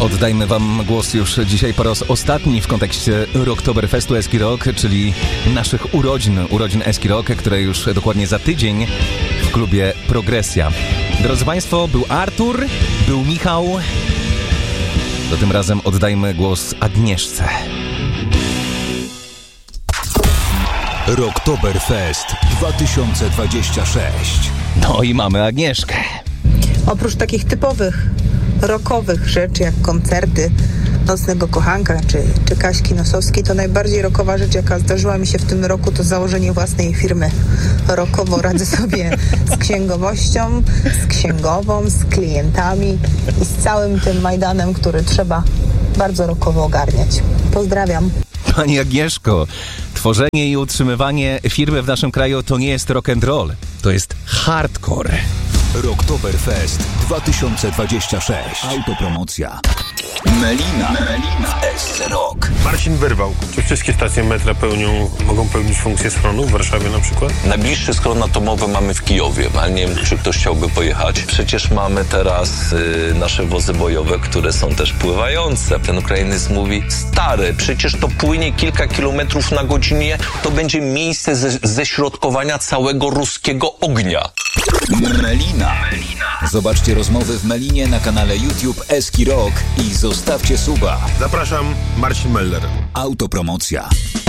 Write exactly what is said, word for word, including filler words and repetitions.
Oddajmy wam głos już dzisiaj po raz ostatni w kontekście Rocktoberfestu Eski Rock, czyli naszych urodzin, urodzin Eski Rock, które już dokładnie za tydzień w klubie Progresja. Drodzy Państwo, był Artur, był Michał. To tym razem oddajmy głos Agnieszce. Rocktoberfest dwa tysiące dwudziesty szósty. No i mamy Agnieszkę. Oprócz takich typowych, rockowych rzeczy, jak koncerty Nocnego Kochanka czy, czy Kaśki Nosowskiej, to najbardziej rockowa rzecz, jaka zdarzyła mi się w tym roku, to założenie własnej firmy. Rockowo radzę sobie z księgowością, z księgową, z klientami i z całym tym majdanem, który trzeba bardzo rockowo ogarniać. Pozdrawiam. Pani Agnieszko, tworzenie i utrzymywanie firmy w naszym kraju to nie jest rock and roll, to jest hardcore. Rocktoberfest dwa tysiące dwudziesty szósty. Autopromocja. Melina. Melina. S Rock. Marcin Wyrwał. Czy wszystkie stacje metra pełnią, mogą pełnić funkcję schronu w Warszawie na przykład? Najbliższy schron atomowy mamy w Kijowie, ale nie wiem, czy ktoś chciałby pojechać. Przecież mamy teraz y, nasze wozy bojowe, które są też pływające. Ten Ukrainiec mówi, stary, przecież to płynie kilka kilometrów na godzinie, to będzie miejsce ze, ześrodkowania całego ruskiego ognia. Melina. Zobaczcie rozmowy w Melinie na kanale YouTube Eski Rock i zostawcie suba. Zapraszam, Marcin Meller. Autopromocja.